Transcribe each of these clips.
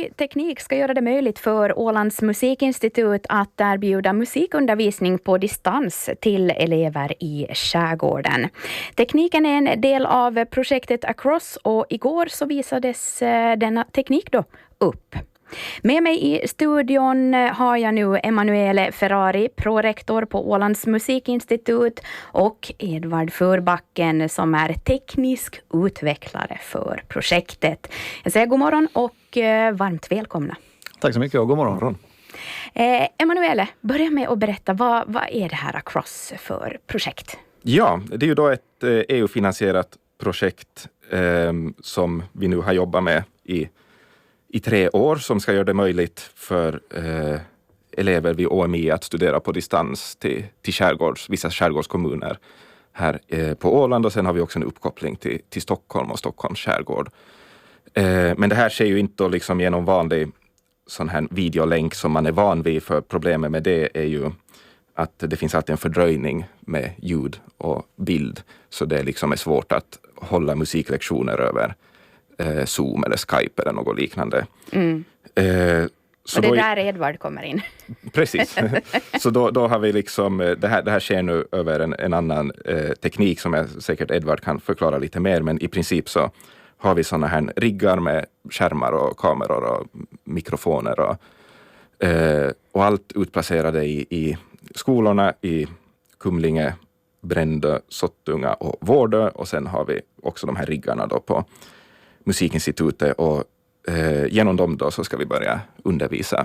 Ny teknik ska göra det möjligt för Ålands musikinstitut att erbjuda musikundervisning på distans till elever i skärgården. Tekniken är en del av projektet Across och igår så visades denna teknik då upp. Med mig i studion har jag nu Emanuele Ferrari, prorektor på Ålands musikinstitut, och Edvard Förbacken som är teknisk utvecklare för projektet. Jag säger god morgon och varmt välkomna. Tack så mycket och god morgon. Emanuele, börja med att berätta, vad är det här Across för projekt? Ja, det är ju då ett EU-finansierat projekt som vi nu har jobbat med i 3 år, som ska göra det möjligt för elever vid OMI att studera på distans till vissa skärgårdskommuner här på Åland, och sen har vi också en uppkoppling till Stockholm och Stockholms skärgård. Men det här sker ju inte liksom genom vanlig sån här videolänk som man är van vid, för problemet med det är ju att det finns alltid en fördröjning med ljud och bild, så det liksom är svårt att hålla musiklektioner över Zoom eller Skype eller något liknande. Så och det där Edvard kommer in. Precis. Så då har vi liksom, det här sker nu över en annan teknik som jag säkert Edvard kan förklara lite mer, men i princip så har vi sådana här riggar med skärmar och kameror och mikrofoner och allt utplacerade i skolorna i Kumlinge, Brändö, Sottunga och Vårdö, och sen har vi också de här riggarna då på musikinstitutet, och genom dem då så ska vi börja undervisa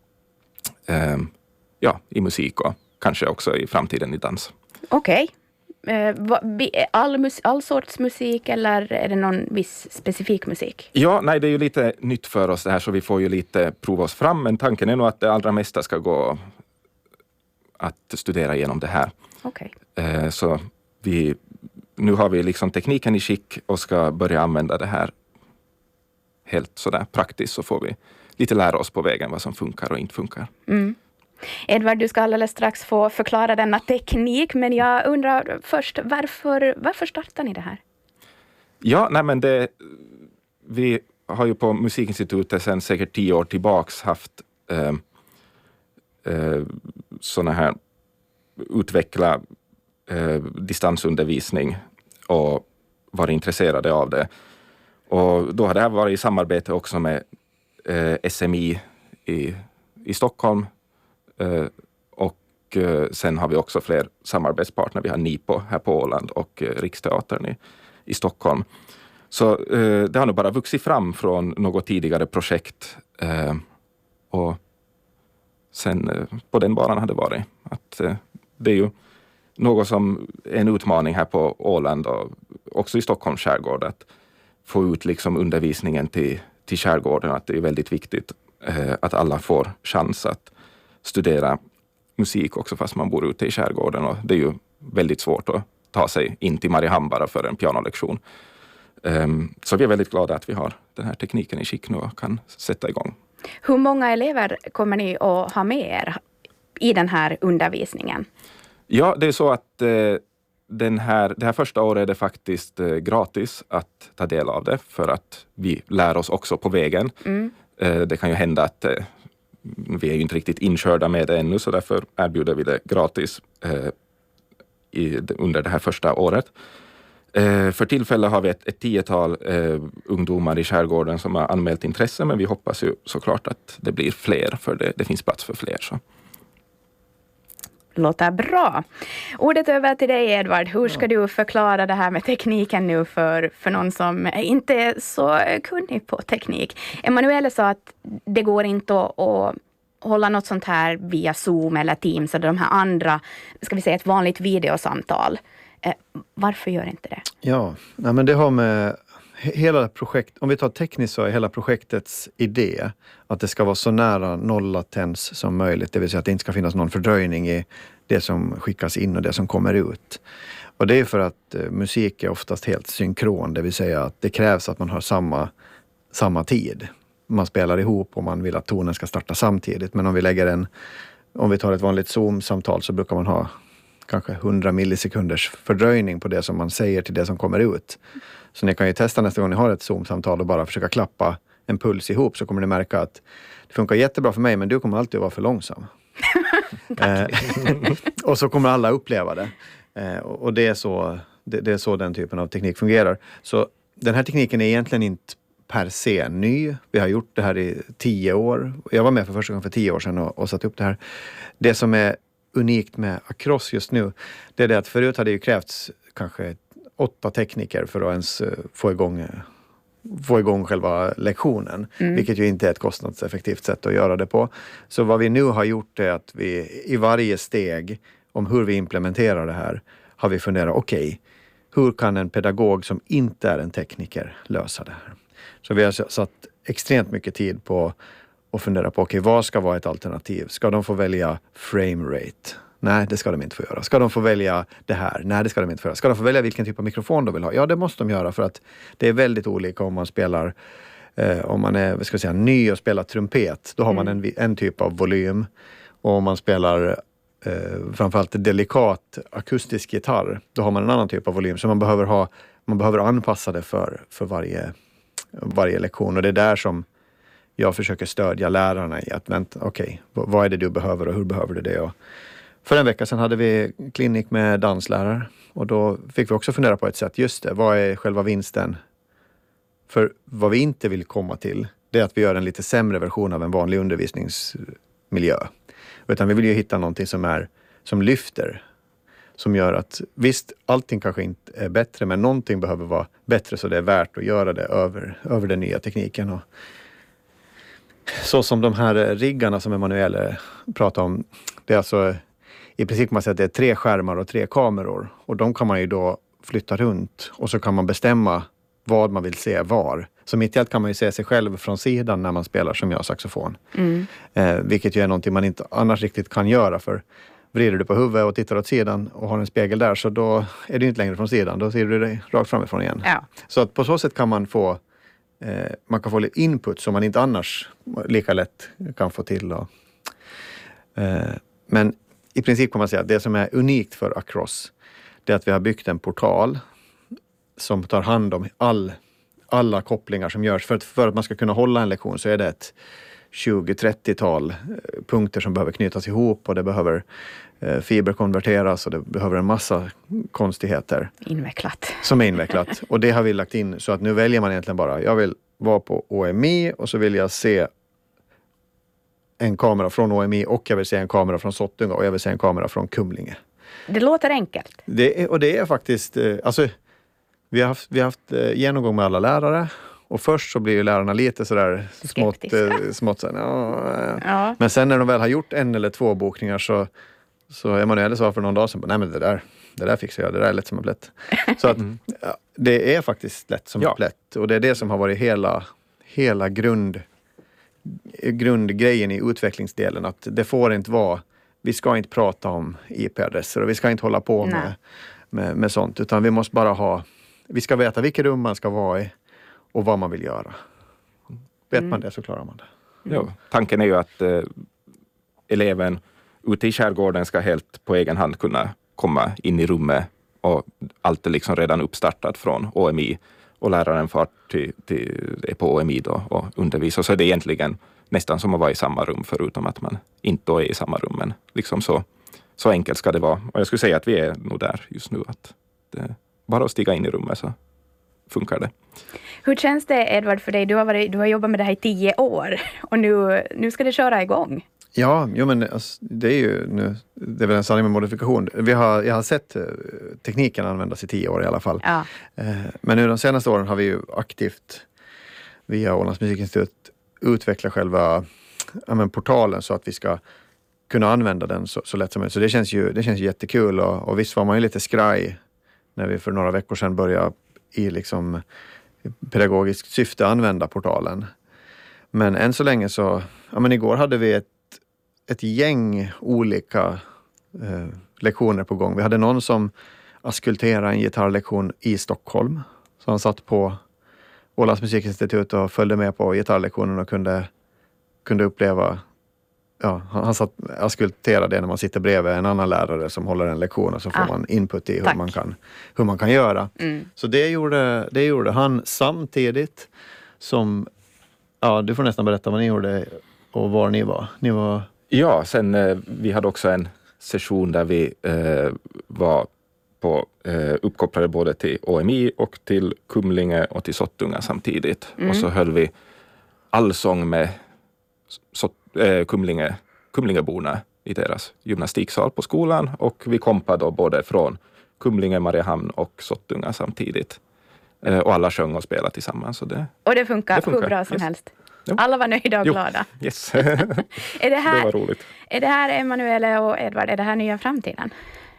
i musik och kanske också i framtiden i dans. Okej. All sorts musik, eller är det någon viss specifik musik? Ja, nej, det är ju lite nytt för oss det här, så vi får ju lite prova oss fram, men tanken är nog att det allra mesta ska gå att studera genom det här. Okej. Så nu har vi liksom tekniken i skick och ska börja använda det här helt sådär praktiskt, så får vi lite lära oss på vägen vad som funkar och inte funkar. Edvard, du ska alldeles strax få förklara denna teknik, men jag undrar först, varför startar ni det här? Ja, nej men vi har ju på musikinstitutet sedan säkert 10 år tillbaks haft såna här utveckla distansundervisning och varit intresserade av det. Och då har det här varit i samarbete också med SMI i Stockholm, och sen har vi också fler samarbetspartner. Vi har NIPO här på Åland och Riksteatern i Stockholm. Så det har nog bara vuxit fram från något tidigare projekt, och sen på den banan har det varit att det är ju något som är en utmaning här på Åland och också i Stockholms skärgård, att få ut liksom undervisningen till skärgården, att det är väldigt viktigt att alla får chans att studera musik också fast man bor ute i skärgården, och det är ju väldigt svårt att ta sig in till Mariehamn bara för en pianolektion. Så vi är väldigt glada att vi har den här tekniken i skick nu och kan sätta igång. Hur många elever kommer ni att ha med er i den här undervisningen? Ja, det är så att det här första året är det faktiskt gratis att ta del av det, för att vi lär oss också på vägen. Det kan ju hända att vi är ju inte riktigt inkörda med det ännu, så därför erbjuder vi det gratis under det här första året. För tillfället har vi ett 10-tal ungdomar i skärgården som har anmält intresse, men vi hoppas ju såklart att det blir fler, för det finns plats för fler. Så. Låter bra. Ordet över till dig, Edvard. Hur ska du förklara det här med tekniken nu för någon som inte är så kunnig på teknik? Emanuele sa att det går inte att hålla något sånt här via Zoom eller Teams eller de här andra, ska vi säga ett vanligt videosamtal. Varför gör inte det? Ja, men det har med hela projekt, om vi tar tekniskt så är hela projektets idé att det ska vara så nära nolllatens som möjligt, det vill säga att det inte ska finnas någon fördröjning i det som skickas in och det som kommer ut. Och det är för att musik är oftast helt synkron, det vill säga att det krävs att man har samma tid. Man spelar ihop och man vill att tonen ska starta samtidigt, men om vi tar ett vanligt Zoom-samtal så brukar man ha kanske 100 millisekunders fördröjning på det som man säger till det som kommer ut. Så ni kan ju testa nästa gång ni har ett Zoom-samtal och bara försöka klappa en puls ihop så kommer ni märka att det funkar jättebra för mig men du kommer alltid att vara för långsam. Och så kommer alla uppleva det. Och det är så den typen av teknik fungerar. Så den här tekniken är egentligen inte per se ny. Vi har gjort det här i 10 år. Jag var med för första gången för 10 år sedan och satt upp det här. Det som är unikt med Acros just nu, det är det att förut hade det ju krävts kanske 8 tekniker för att ens få igång själva lektionen. Vilket ju inte är ett kostnadseffektivt sätt att göra det på. Så vad vi nu har gjort är att vi i varje steg om hur vi implementerar det här har vi funderat, okej, hur kan en pedagog som inte är en tekniker lösa det här? Så vi har satt extremt mycket tid på att fundera på, okej, vad ska vara ett alternativ? Ska de få välja frame rate? Nej, det ska de inte få göra. Ska de få välja det här? Nej, det ska de inte få göra. Ska de få välja vilken typ av mikrofon de vill ha? Ja, det måste de göra för att det är väldigt olika om man spelar, om man är, vad ska jag säga, ny och spelar trumpet. Då har man en typ av volym. Och om man spelar framförallt delikat akustisk gitarr, då har man en annan typ av volym. Så man behöver anpassa det för varje lektion. Och det är där som jag försöker stödja lärarna i att vänta, okej, vad är det du behöver och hur behöver du det? Och för en vecka sedan hade vi klinik med danslärare och då fick vi också fundera på ett sätt, just det, vad är själva vinsten? För vad vi inte vill komma till, det är att vi gör en lite sämre version av en vanlig undervisningsmiljö. Utan vi vill ju hitta någonting som lyfter, som gör att visst, allting kanske inte är bättre, men någonting behöver vara bättre så det är värt att göra det över den nya tekniken. Och så som de här riggarna som Emanuele pratar om, det är alltså i princip kan man säga att det är 3 skärmar och 3 kameror. Och de kan man ju då flytta runt och så kan man bestämma vad man vill se var. Så mitt i allt kan man ju se sig själv från sidan när man spelar som jag saxofon. Vilket ju är någonting man inte annars riktigt kan göra, för vrider du på huvudet och tittar åt sidan och har en spegel där, så då är det inte längre från sidan. Då ser du dig rakt framifrån igen. Ja. Så att på så sätt kan man få lite input som man inte annars lika lätt kan få till. Men i princip kan man säga att det som är unikt för Acros, det är att vi har byggt en portal som tar hand om alla kopplingar som görs. För att man ska kunna hålla en lektion så är det ett 20-30-tal punkter som behöver knytas ihop, och det behöver fiberkonverteras och det behöver en massa konstigheter. Invecklat. Som är invecklat. Och det har vi lagt in så att nu väljer man egentligen bara, jag vill vara på OMI och så vill jag se en kamera från OMI och jag vill se en kamera från Sottunga och jag vill se en kamera från Kumlinge. Det låter enkelt. Det är faktiskt, alltså vi har haft genomgång med alla lärare. Och först så blir ju lärarna lite sådär smått sådär, ja. Men sen när de väl har gjort 1 eller 2 bokningar så Emanuele sa för någon dag sedan, nej men det där fixar jag, det där är lätt som en plätt. Så att det är faktiskt lätt som en plätt. Och det är det som har varit hela grundgrejen i utvecklingsdelen, att det får inte vara, vi ska inte prata om IP-adresser och vi ska inte hålla på med sånt, utan vi måste bara vi ska veta vilket rum man ska vara i och vad man vill göra. Vet man det så klarar man det. Ja, tanken är ju att eleven ute i skärgården ska helt på egen hand kunna komma in i rummet och allt är liksom redan uppstartat från OMI och läraren får är på OMI då och undervisar. Så är det egentligen nästan som att vara i samma rum, förutom att man inte är i samma rum. Men liksom så enkelt ska det vara. Och jag skulle säga att vi är nog där just nu, att det bara att stiga in i rummet så funkar det. Hur känns det, Edvard, för dig? Du har jobbat med det här i 10 år och nu ska det köra igång. Ja, men alltså, det är ju nu, det är väl en sanning med modifikation. Jag har sett tekniken användas i 10 år i alla fall. Ja. Men nu de senaste åren har vi ju aktivt via Ålands musikinstitut utvecklat själva portalen så att vi ska kunna använda den så lätt som möjligt. Så det känns ju jättekul och visst var man ju lite skraj när vi för några veckor sedan började i liksom pedagogiskt syfte använda portalen. Men än så länge så, igår hade vi ett gäng olika lektioner på gång. Vi hade någon som askulterade en gitarrlektion i Stockholm. Så han satt på Ålands musikinstitut och följde med på gitarrlektionen och kunde uppleva, han satt askulterade det när man sitter bredvid en annan lärare som håller en lektion och så får man input i hur man kan göra. Så det gjorde han samtidigt som Ja, du får nästan berätta vad ni gjorde och var ni var. Ni var... Ja, sen vi hade också en session där vi var uppkopplade både till OMI och till Kumlinge och till Sottunga samtidigt. Och så höll vi allsång med Kumlingeborna i deras gymnastiksal på skolan, och vi kompade då både från Kumlinge, Mariehamn och Sottunga samtidigt. Och alla sjöng och spelade tillsammans. Så och det funkar hur bra som helst. Jo. Alla var nöjda och glada. Yes. Är det var roligt. Är det här, Emanuele och Edvard, är det här nya framtiden?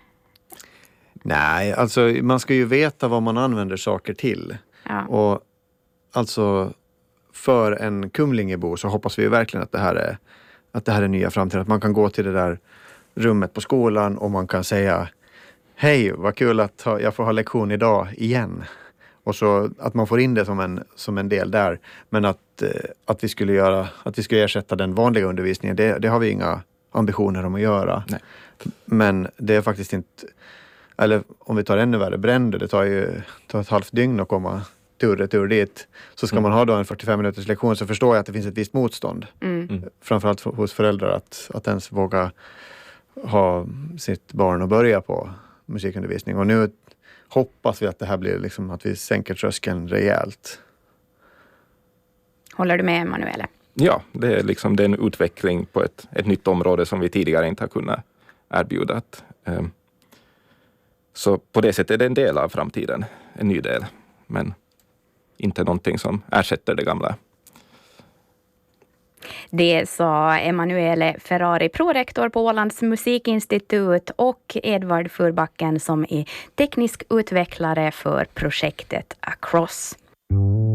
Nej, alltså man ska ju veta vad man använder saker till. Ja. Och alltså för en kumlingebo så hoppas vi ju verkligen att det här är nya framtiden. Att man kan gå till det där rummet på skolan och man kan säga hej, vad kul att jag får ha lektion idag igen. Och så att man får in det som en del där. Men att vi skulle ersätta den vanliga undervisningen, det har vi inga ambitioner om att göra. Nej. Men det är faktiskt inte, eller om vi tar ännu värre, bränder, det tar ett halvt dygn att komma tur dit. Så ska man ha då en 45 minuters lektion, så förstår jag att det finns ett visst motstånd. Framförallt hos föräldrar att ens våga ha sitt barn och börja på musikundervisning. Och nu hoppas vi att det här blir liksom att vi sänker tröskeln rejält. Håller du med, Emanuele? Ja, det är en utveckling på ett nytt område som vi tidigare inte har kunnat erbjuda. Så på det sättet är det en del av framtiden, en ny del. Men inte någonting som ersätter det gamla. Det sa Emanuele Ferrari, prorektor på Ålands musikinstitut, och Edvard Furbacken som är teknisk utvecklare för projektet Across.